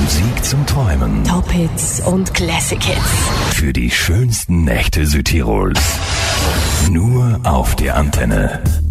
Musik zum Träumen. Top-Hits und Classic-Hits. Für die schönsten Nächte Südtirols. Nur auf der Antenne.